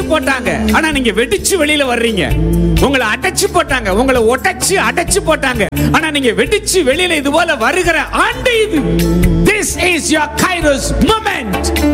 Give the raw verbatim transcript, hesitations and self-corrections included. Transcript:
போட்டாங்க, ஆனா நீங்க வெடிச்சு வெளியில வர்றீங்க. உங்களை அடைச்சு போட்டாங்க, உங்களை ஒட்டச்சு அடைச்சு போட்டாங்க, ஆனா நீங்க வெடிச்சு வெளியில இது போல வருகிற ஆண்டு இது. This is your Kairos moment.